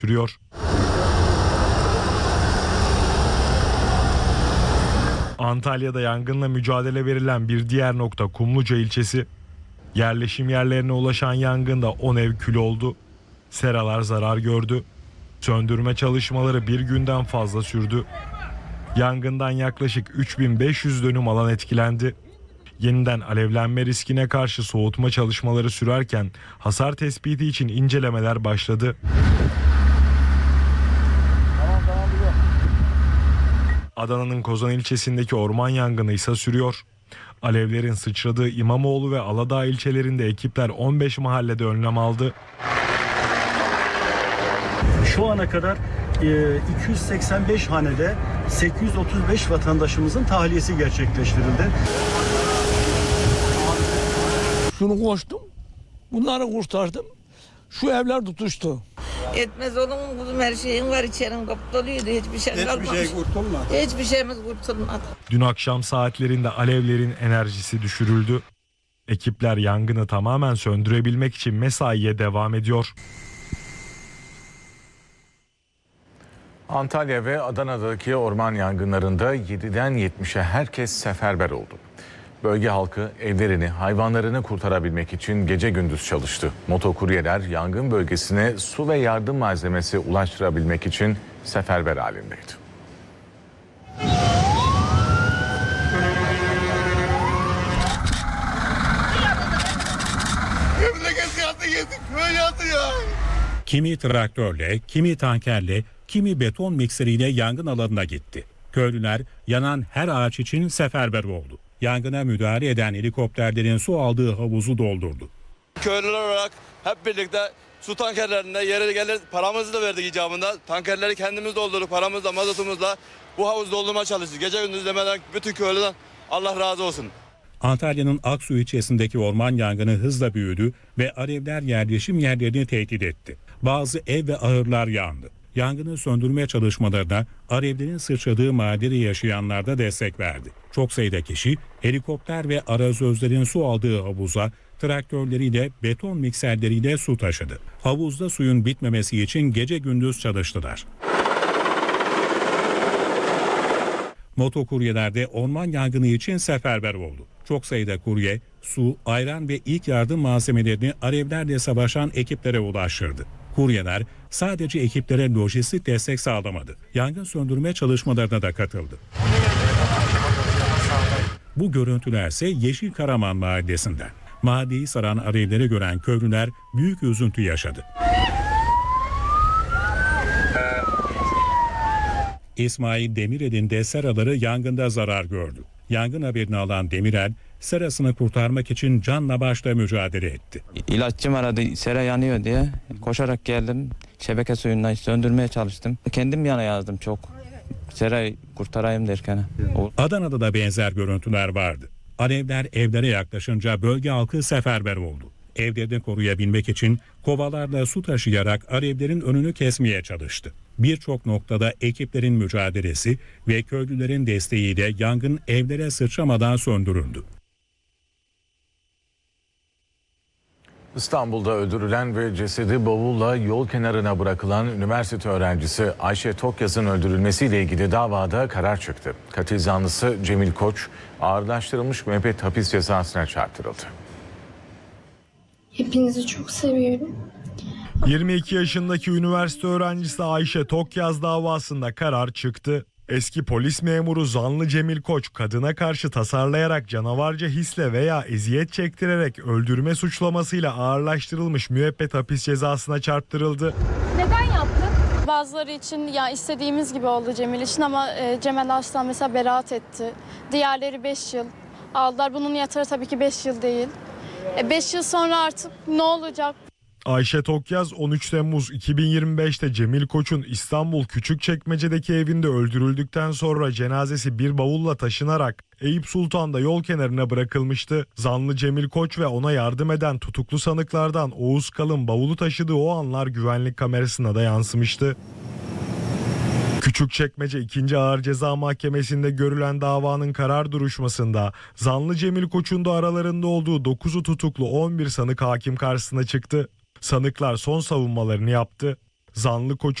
sürüyor. Antalya'da yangınla mücadele verilen bir diğer nokta Kumluca ilçesi. Yerleşim yerlerine ulaşan yangında 10 ev kül oldu. Seralar zarar gördü. Söndürme çalışmaları bir günden fazla sürdü. Yangından yaklaşık 3500 dönüm alan etkilendi. Yeniden alevlenme riskine karşı soğutma çalışmaları sürerken hasar tespiti için incelemeler başladı. Adana'nın Kozan ilçesindeki orman yangını ise sürüyor. Alevlerin sıçradığı İmamoğlu ve Aladağ ilçelerinde ekipler 15 mahallede önlem aldı. Şu ana kadar 285 hanede 835 vatandaşımızın tahliyesi gerçekleştirildi. Şunu koştum, bunları kurtardım. Şu evler tutuştu. Etmez olur mu kuzum, her şeyin var, içerim kapatılıyordu, hiçbir şey kalmamış. Hiçbir şey kurtulmadı. Hiçbir şeyimiz kurtulmadı. Dün akşam saatlerinde alevlerin enerjisi düşürüldü. Ekipler yangını tamamen söndürebilmek için mesaiye devam ediyor. Antalya ve Adana'daki orman yangınlarında 7'den 70'e herkes seferber oldu. Bölge halkı evlerini, hayvanlarını kurtarabilmek için gece gündüz çalıştı. Motokuryeler yangın bölgesine su ve yardım malzemesi ulaştırabilmek için seferber halindeydi. Kimi traktörle, kimi tankerle, kimi beton mikseriyle yangın alanına gitti. Köylüler yanan her ağaç için seferber oldu. Yangına müdahale eden helikopterlerin su aldığı havuzu doldurdu. Köylüler olarak hep birlikte su tankerlerinde yere gelir paramızı da verdik icabında. Tankerleri kendimiz doldurduk, paramızla, mazotumuzla bu havuzu doldurmaya çalıştık. Gece gündüz demeden bütün köylüden Allah razı olsun. Antalya'nın Aksu ilçesindeki orman yangını hızla büyüdü ve alevler yerleşim yerlerini tehdit etti. Bazı ev ve ahırlar yandı. Yangını söndürme çalışmalarına alevlerin sıçradığı mahallede yaşayanlar da destek verdi. Çok sayıda kişi helikopter ve arazözlerin su aldığı havuza traktörleriyle, beton mikserleriyle su taşıdı. Havuzda suyun bitmemesi için gece gündüz çalıştılar. Motokuryeler de orman yangını için seferber oldu. Çok sayıda kurye, su, ayran ve ilk yardım malzemelerini alevlerle savaşan ekiplere ulaştırdı. Kuryeler sadece ekiplere lojistik destek sağlamadı. Yangın söndürme çalışmalarına da katıldı. Bu görüntülerse Yeşil Karaman mahallesinden. Mahalleyi saran alevleri gören köylüler büyük üzüntü yaşadı. İsmail Demirel'in de seraları yangında zarar gördü. Yangın haberini alan Demirel, serasını kurtarmak için canla başla mücadele etti. İlaççım aradı, sera yanıyor diye. Koşarak geldim, şebeke suyundan söndürmeye çalıştım. Kendim yana yazdım çok. Serayı kurtarayım derken. Adana'da da benzer görüntüler vardı. Alevler evlere yaklaşınca bölge halkı seferber oldu. Evlerini koruyabilmek için kovalarla su taşıyarak alevlerin önünü kesmeye çalıştı. Birçok noktada ekiplerin mücadelesi ve köylülerin desteğiyle yangın evlere sıçramadan söndürüldü. İstanbul'da öldürülen ve cesedi bavulla yol kenarına bırakılan üniversite öğrencisi Ayşe Tokyaz'ın öldürülmesiyle ilgili davada karar çıktı. Katil zanlısı Cemil Koç ağırlaştırılmış müebbet hapis cezasına çarptırıldı. Hepinizi çok seviyorum. 22 yaşındaki üniversite öğrencisi Ayşe Tokyaz davasında karar çıktı. Eski polis memuru zanlı Cemil Koç kadına karşı tasarlayarak canavarca hisle veya eziyet çektirerek öldürme suçlamasıyla ağırlaştırılmış müebbet hapis cezasına çarptırıldı. Neden yaptın? Bazıları için ya istediğimiz gibi oldu Cemil için ama Cemal Aslan mesela beraat etti. Diğerleri 5 yıl aldılar. Bunun yatarı tabii ki 5 yıl değil. 5 yıl sonra artık ne olacak? Ayşe Tokyaz 13 Temmuz 2025'te Cemil Koç'un İstanbul Küçükçekmece'deki evinde öldürüldükten sonra cenazesi bir bavulla taşınarak Eyüp Sultan'da yol kenarına bırakılmıştı. Zanlı Cemil Koç ve ona yardım eden tutuklu sanıklardan Oğuz Kalın bavulu taşıdığı o anlar güvenlik kamerasına da yansımıştı. Küçükçekmece 2. Ağır Ceza Mahkemesi'nde görülen davanın karar duruşmasında zanlı Cemil Koç'un da aralarında olduğu 9'u tutuklu 11 sanık hakim karşısına çıktı. Sanıklar son savunmalarını yaptı. Zanlı koçu